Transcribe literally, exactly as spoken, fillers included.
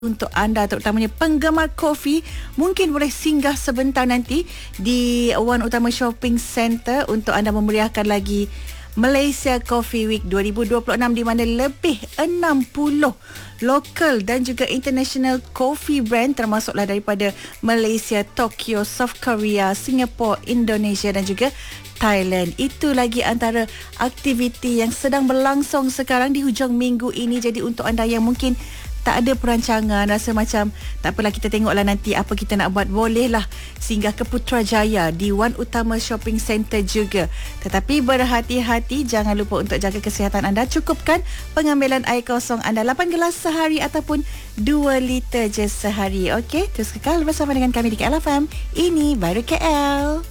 untuk anda terutamanya penggemar kopi, mungkin boleh singgah sebentar nanti di One Utama Shopping Centre untuk anda memeriahkan lagi Malaysia Coffee Week dua ribu dua puluh enam, di mana lebih enam puluh lokal dan juga international coffee brand termasuklah daripada Malaysia, Tokyo, South Korea, Singapore, Indonesia dan juga Thailand. Itu lagi antara aktiviti yang sedang berlangsung sekarang di hujung minggu ini. Jadi untuk anda yang mungkin tak ada perancangan, rasa macam tak apalah, kita tengoklah nanti apa kita nak buat, bolehlah singgah ke Putrajaya di One Utama Shopping Centre juga. Tetapi berhati-hati, jangan lupa untuk jaga kesihatan anda. Cukupkan pengambilan air kosong anda lapan gelas sehari ataupun dua liter je sehari. Okey, terus kekal bersama dengan kami di K L F M. Ini baru K L.